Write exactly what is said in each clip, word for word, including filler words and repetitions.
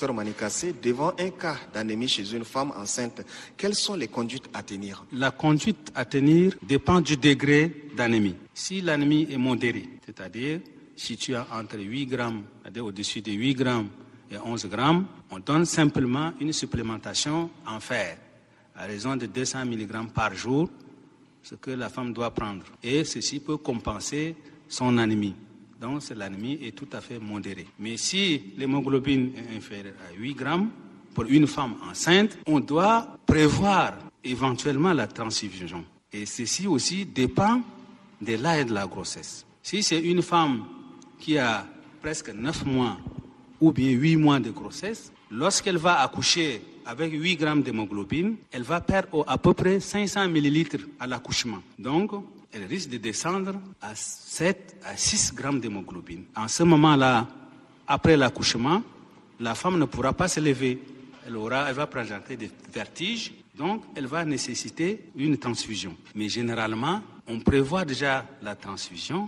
Docteur Manikassé, devant un cas d'anémie chez une femme enceinte, quelles sont les conduites à tenir? La conduite à tenir dépend du degré d'anémie. Si l'anémie est modérée, c'est-à-dire située entre huit grammes, c'est-à-dire au-dessus de huit grammes et onze grammes, on donne simplement une supplémentation en fer à raison de deux cents milligrammes par jour, ce que la femme doit prendre. Et ceci peut compenser son anémie. Donc l'anémie est tout à fait modérée. Mais si l'hémoglobine est inférieure à huit grammes, pour une femme enceinte, on doit prévoir éventuellement la transfusion. Et ceci aussi dépend de l'âge de la grossesse. Si c'est une femme qui a presque neuf mois ou bien huit mois de grossesse, lorsqu'elle va accoucher avec huit grammes d'hémoglobine, elle va perdre à peu près cinq cents millilitres à l'accouchement. Donc, elle risque de descendre à sept à six grammes d'hémoglobine. En ce moment-là, après l'accouchement, la femme ne pourra pas se lever. Elle, aura, elle va présenter des vertiges, donc elle va nécessiter une transfusion. Mais généralement, on prévoit déjà la transfusion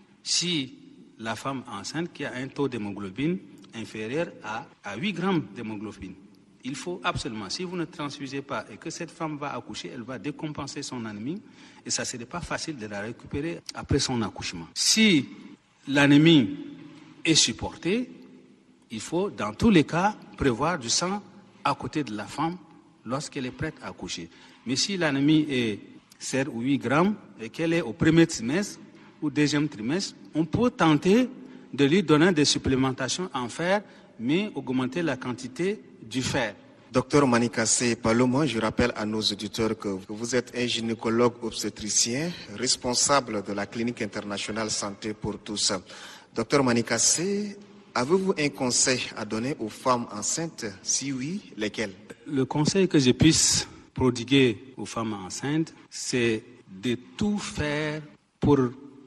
si la femme enceinte qui a un taux d'hémoglobine inférieur à, à huit grammes d'hémoglobine. Il faut absolument, si vous ne transfusez pas et que cette femme va accoucher, elle va décompenser son anémie et ça ne serait pas facile de la récupérer après son accouchement. Si l'anémie est supportée, il faut dans tous les cas prévoir du sang à côté de la femme lorsqu'elle est prête à accoucher. Mais si l'anémie est sept ou huit grammes et qu'elle est au premier trimestre ou deuxième trimestre, on peut tenter de lui donner des supplémentations en fer, mais augmenter la quantité du fer. Docteur Manikassé Paloma, je rappelle à nos auditeurs que vous êtes un gynécologue obstétricien, responsable de la clinique internationale Santé pour tous. Docteur Manikassé, avez-vous un conseil à donner aux femmes enceintes? Si oui, lesquels? Le conseil que je puisse prodiguer aux femmes enceintes, c'est de tout faire pour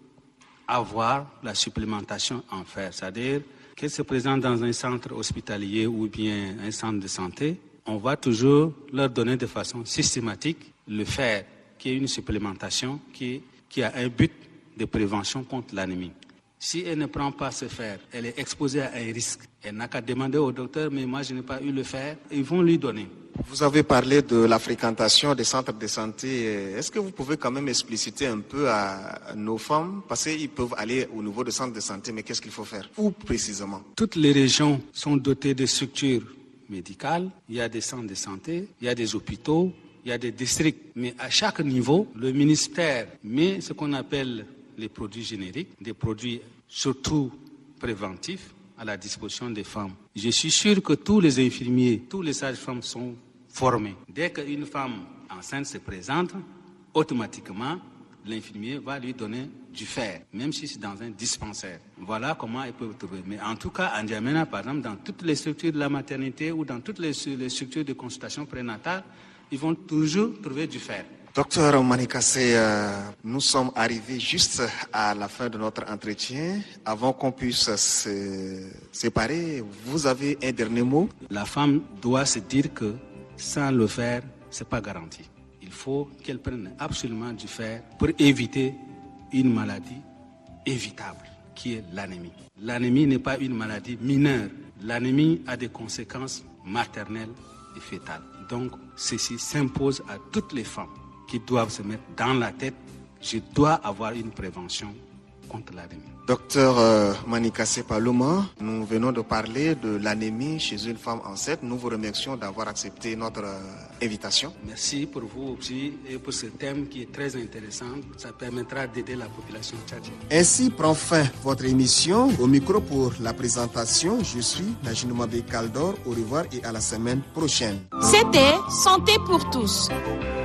avoir la supplémentation en fer, c'est-à-dire qu'elles se présentent dans un centre hospitalier ou bien un centre de santé, on va toujours leur donner de façon systématique le fer, qui est une supplémentation qui, qui a un but de prévention contre l'anémie. Si elle ne prend pas ce fer, elle est exposée à un risque. Elle n'a qu'à demander au docteur, mais moi je n'ai pas eu le fer, ils vont lui donner. Vous avez parlé de la fréquentation des centres de santé. Est-ce que vous pouvez quand même expliciter un peu à nos femmes? Parce qu'ils peuvent aller au niveau des centres de santé, mais qu'est-ce qu'il faut faire? Où précisément? Toutes les régions sont dotées de structures médicales. Il y a des centres de santé, il y a des hôpitaux, il y a des districts. Mais à chaque niveau, le ministère met ce qu'on appelle les produits génériques, des produits surtout préventifs à la disposition des femmes. Je suis sûr que tous les infirmiers, tous les sages-femmes sont formés. Dès qu'une femme enceinte se présente, automatiquement, l'infirmier va lui donner du fer, même si c'est dans un dispensaire. Voilà comment ils peuvent trouver. Mais en tout cas, à N'Djamena, par exemple, dans toutes les structures de la maternité ou dans toutes les, les structures de consultation prénatale, ils vont toujours trouver du fer. Docteur Manikassé, euh, nous sommes arrivés juste à la fin de notre entretien. Avant qu'on puisse se séparer, vous avez un dernier mot? La femme doit se dire que sans le fer, ce n'est pas garanti. Il faut qu'elle prenne absolument du fer pour éviter une maladie évitable, qui est l'anémie. L'anémie n'est pas une maladie mineure. L'anémie a des conséquences maternelles et fétales. Donc, ceci s'impose à toutes les femmes qui doivent se mettre dans la tête, je dois avoir une prévention contre l'anémie. Docteur euh, Manikassé Paloma, nous venons de parler de l'anémie chez une femme enceinte. Nous vous remercions d'avoir accepté notre euh, invitation. Merci pour vous aussi et pour ce thème qui est très intéressant. Ça permettra d'aider la population tchadienne. Ainsi prend fin votre émission. Au micro pour la présentation, je suis Najinoumabé Kaldor. Au revoir et à la semaine prochaine. C'était Santé pour tous.